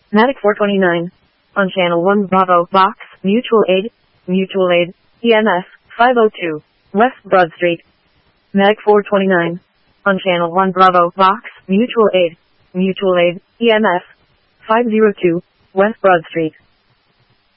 Matic 429. On channel 1 Bravo, Box, Mutual Aid, EMF, 502, West Broad Street. Matic 429. On channel 1 Bravo, Box, Mutual Aid, EMF, 502, West Broad Street.